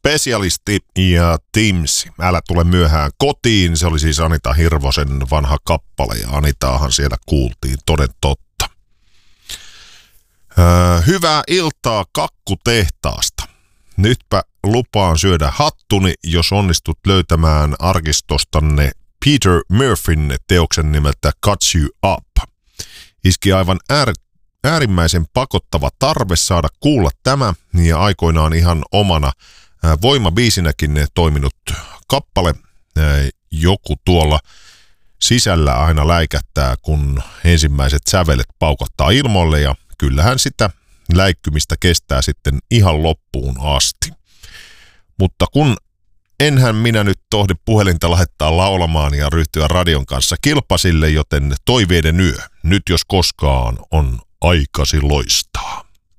Specialisti ja Timsi. Älä tule myöhään kotiin. Se oli siis Anita Hirvosen vanha kappale ja Anitaahan siellä kuultiin toden totta. Hyvää iltaa kakkutehtaasta. Nytpä lupaan syödä hattuni, jos onnistut löytämään arkistostanne Peter Murphyn teoksen nimeltä Cut You Up. Iski aivan äärimmäisen pakottava tarve saada kuulla tämä ja aikoinaan ihan omana voimabiisinäkin toiminut kappale. Joku tuolla sisällä aina läikättää, kun ensimmäiset sävelet paukottaa ilmoille ja kyllähän sitä läikkymistä kestää sitten ihan loppuun asti. Mutta kun enhän minä nyt tohdi puhelinta laittaa laulamaan ja ryhtyä radion kanssa kilpasille, joten toiveiden yö, nyt jos koskaan, on aikasi loistaa.